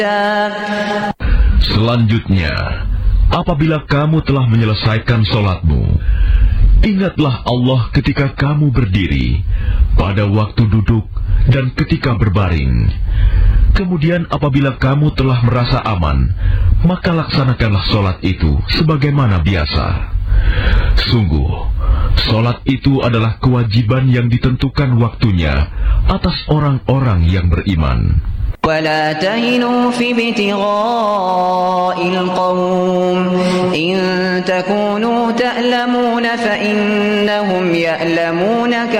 Selanjutnya, apabila kamu telah menyelesaikan sholatmu, ingatlah Allah ketika kamu berdiri, pada waktu duduk, dan ketika berbaring. Kemudian apabila kamu telah merasa aman, maka laksanakanlah sholat itu sebagaimana biasa. Sungguh, sholat itu adalah kewajiban yang ditentukan waktunya atas orang-orang yang beriman. ولا تهنوا في ابتغاء القوم إن تكونوا تألمون فإنهم يألمون